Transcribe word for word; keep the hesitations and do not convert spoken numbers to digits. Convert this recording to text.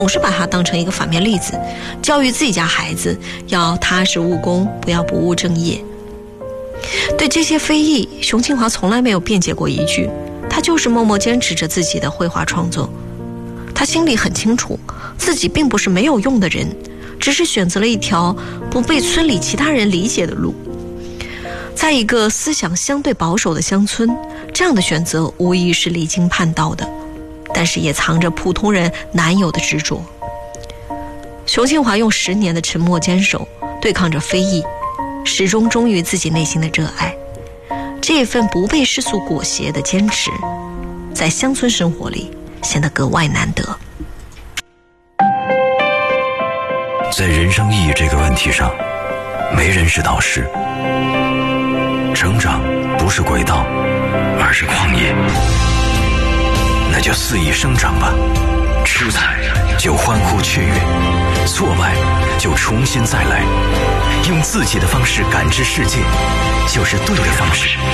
总是把它当成一个反面例子，教育自己家孩子要踏实务工，不要不务正业。对这些非议，熊清华从来没有辩解过一句，他就是默默坚持着自己的绘画创作。他心里很清楚，自己并不是没有用的人，只是选择了一条不被村里其他人理解的路。在一个思想相对保守的乡村，这样的选择无疑是离经叛道的，但是也藏着普通人难有的执着。熊清华用十年的沉默坚守，对抗着非议，始终忠于自己内心的热爱。这一份不被世俗裹挟的坚持，在乡村生活里显得格外难得。 在人生意义这个问题上，没人是导师。成长不是轨道，而是旷野。那就肆意生长吧，失败就欢呼雀跃，挫败就重新再来，用自己的方式感知世界，就是对的方式。